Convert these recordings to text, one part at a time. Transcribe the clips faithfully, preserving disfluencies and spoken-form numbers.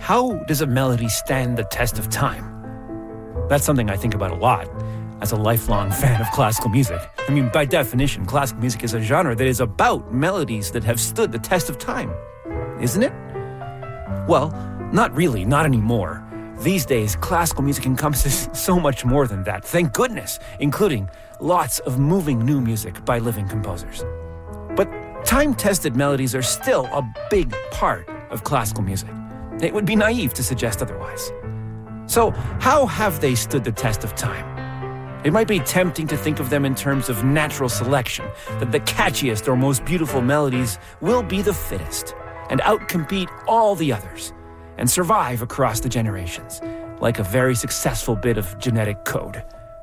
how does a melody stand the test of time? That's something I think about a lot as a lifelong fan of classical music. I mean, by definition, classical music is a genre that is about melodies that have stood the test of time, isn't it? Well, not really, not anymore. These days, classical music encompasses so much more than that, thank goodness, including lots of moving new music by living composers. But time-tested melodies are still a big part of classical music. It would be naive to suggest otherwise. So, how have they stood the test of time? It might be tempting to think of them in terms of natural selection, that the catchiest or most beautiful melodies will be the fittest and outcompete all the others and survive across the generations, like a very successful bit of genetic code.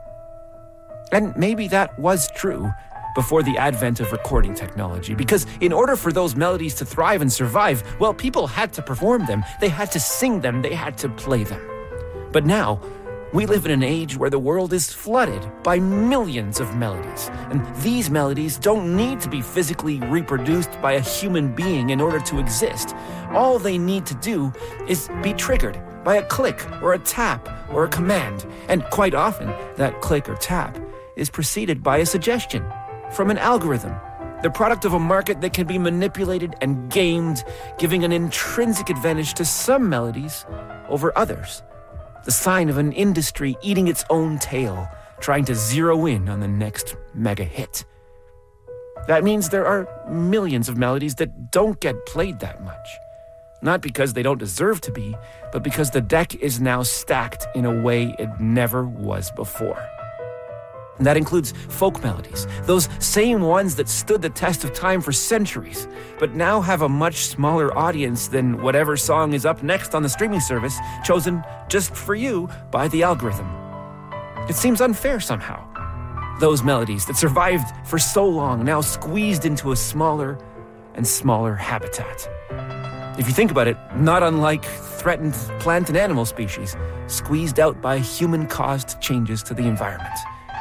And maybe that was true before the advent of recording technology, because in order for those melodies to thrive and survive, well, people had to perform them, they had to sing them, they had to play them. But now, we live in an age where the world is flooded by millions of melodies, and these melodies don't need to be physically reproduced by a human being in order to exist. All they need to do is be triggered by a click or a tap or a command, and quite often that click or tap is preceded by a suggestion from an algorithm, the product of a market that can be manipulated and gamed, giving an intrinsic advantage to some melodies over others. The sign of an industry eating its own tail, trying to zero in on the next mega hit. That means there are millions of melodies that don't get played that much. Not because they don't deserve to be, but because the deck is now stacked in a way it never was before. And that includes folk melodies, those same ones that stood the test of time for centuries, but now have a much smaller audience than whatever song is up next on the streaming service, chosen just for you by the algorithm. It seems unfair somehow. Those melodies that survived for so long, now squeezed into a smaller and smaller habitat. If you think about it, not unlike threatened plant and animal species, squeezed out by human-caused changes to the environment.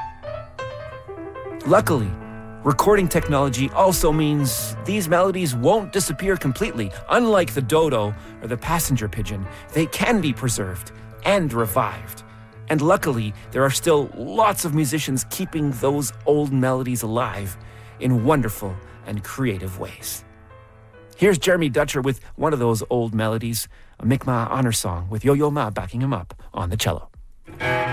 Luckily, recording technology also means these melodies won't disappear completely. Unlike the dodo or the passenger pigeon, they can be preserved and revived. And luckily, there are still lots of musicians keeping those old melodies alive in wonderful and creative ways. Here's Jeremy Dutcher with one of those old melodies, a Mi'kmaq honor song with Yo-Yo Ma backing him up on the cello.